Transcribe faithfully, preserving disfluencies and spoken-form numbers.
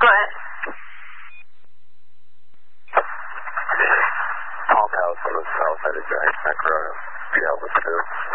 What? Tall house on the south side of Jackson Road. Be able to.